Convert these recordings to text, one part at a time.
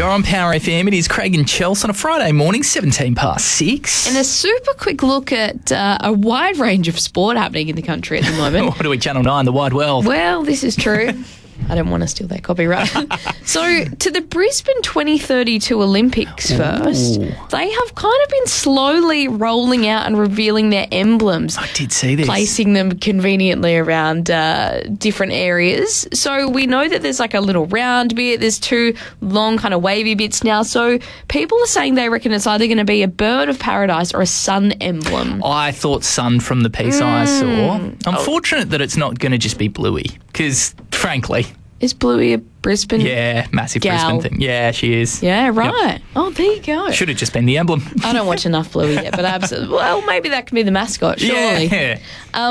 on Power FM. It is Craig and Chelsea on a Friday morning, 6:17. And a super quick look at a wide range of sport happening in the country at the moment. What are we, Channel 9, the wide world? Well, this is true. I don't want to steal that copyright. So, to the Brisbane 2032 Olympics first, they have kind of been slowly rolling out and revealing their emblems. I did see this. Placing them conveniently around different areas. So, we know that there's like a little round bit, there's two long kind of wavy bits now. So, people are saying they reckon it's either going to be a bird of paradise or a sun emblem. I thought sun from the piece I saw. I'm fortunate that it's not going to just be Bluey, because, frankly... Is Bluey a Brisbane? Yeah, massive gal? Brisbane thing. Yeah, she is. Yeah, right. Yep. Oh, there you go. Should have just been the emblem. I don't watch enough Bluey yet, but absolutely. Well, maybe that can be the mascot, surely. Yeah.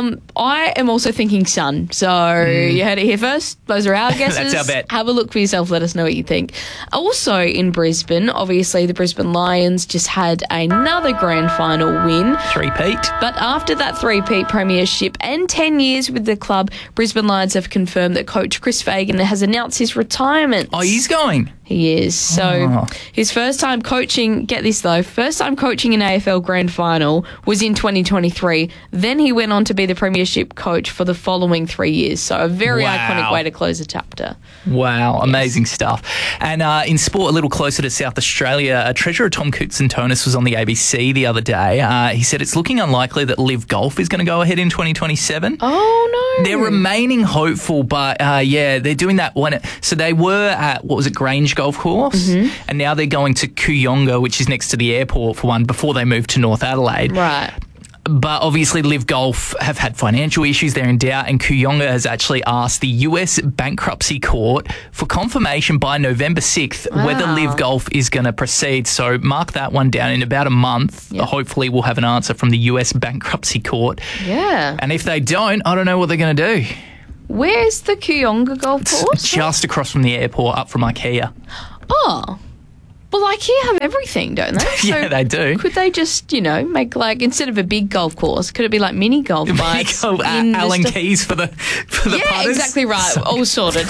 I am also thinking sun. So you heard it here first. Those are our guesses. That's our bet. Have a look for yourself. Let us know what you think. Also in Brisbane, obviously the Brisbane Lions just had another grand final win. Three-peat. But after that three-peat premiership and 10 years with the club, Brisbane Lions have confirmed that coach Chris Fagan has announced his retirement. Oh, he's going? He is. So his first time coaching, get this though, first time coaching an AFL grand final was in 2023. Then he went on to be the premiership coach for the following 3 years. So a very iconic way to close a chapter. Wow, amazing stuff. And in sport, a little closer to South Australia, Treasurer Tom Koutsantonis was on the ABC the other day. He said it's looking unlikely that Live Golf is going to go ahead in 2027. Oh, no. They're remaining hopeful, but they're doing that one. So they were at, Grange Golf Course, and now they're going to Kooyonga, which is next to the airport for one, before they move to North Adelaide. Right. But obviously Live Golf have had financial issues. They're in doubt, and Kooyonga has actually asked the US Bankruptcy Court for confirmation by November 6th whether Live Golf is going to proceed. So mark that one down. In about a month, hopefully we'll have an answer from the US Bankruptcy Court. Yeah. And if they don't, I don't know what they're going to do. Where's the Kooyonga golf course? It's just across from the airport, up from IKEA. Oh. Well, IKEA have everything, don't they? Yeah, they do. Could they just, make like, instead of a big golf course, could it be like mini golf bites? Allen keys for the yeah, putters? Exactly right. All sorted.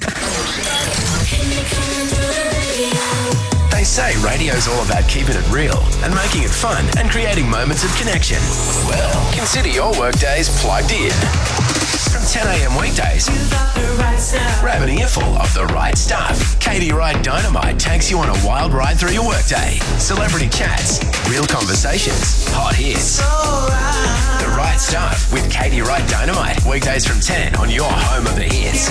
They say radio's all about keeping it real and making it fun and creating moments of connection. Well, consider your workdays plugged in. From 10 a.m. weekdays, grab an earful of the right stuff. Katie Wright Dynamite takes you on a wild ride through your workday. Celebrity chats, real conversations, hot hits. The right stuff with Katie Wright Dynamite. Weekdays from 10 on your home of the hits.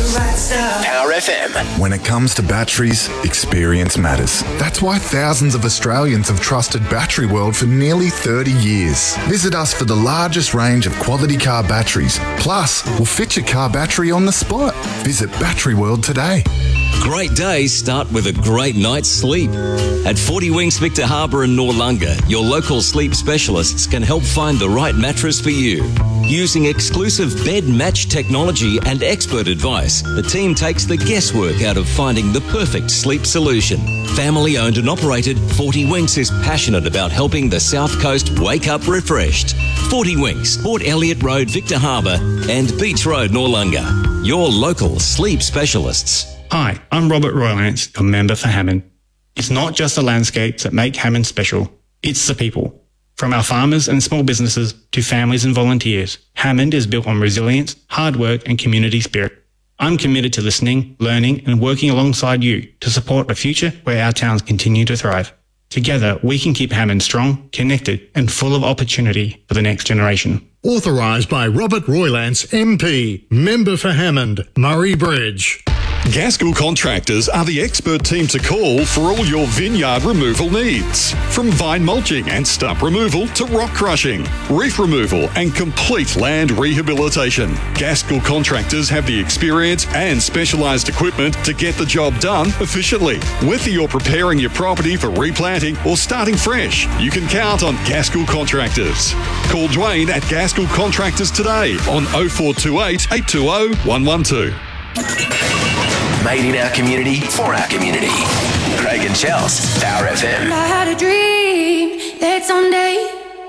Power FM. When it comes to batteries, experience matters. That's why thousands of Australians have trusted Battery World for nearly 30 years. Visit us for the largest range of quality car batteries. Plus, we'll fit your car battery on the spot. Visit Battery World today. Great days start with a great night's sleep. At 40 Winks Victor Harbour and Noarlunga, your local sleep specialists can help find the right mattress for you. Using exclusive bed match technology and expert advice, the team takes the guesswork out of finding the perfect sleep solution. Family owned and operated, 40 Winks is passionate about helping the South Coast wake up refreshed. 40 Winks, Port Elliot Road, Victor Harbour and Beach Road, Noarlunga. Your local sleep specialists. Hi, I'm Robert Roylance, your member for Hammond. It's not just the landscapes that make Hammond special, it's the people. From our farmers and small businesses to families and volunteers, Hammond is built on resilience, hard work and community spirit. I'm committed to listening, learning and working alongside you to support a future where our towns continue to thrive. Together, we can keep Hammond strong, connected and full of opportunity for the next generation. Authorised by Robert Roylance, MP, member for Hammond, Murray Bridge. Gaskell Contractors are the expert team to call for all your vineyard removal needs. From vine mulching and stump removal to rock crushing, reef removal and complete land rehabilitation. Gaskell Contractors have the experience and specialised equipment to get the job done efficiently. Whether you're preparing your property for replanting or starting fresh, you can count on Gaskell Contractors. Call Dwayne at Gaskell Contractors today on 0428 820 112. Made in our community, for our community. Craig and Chels, Power FM. I had a dream that someday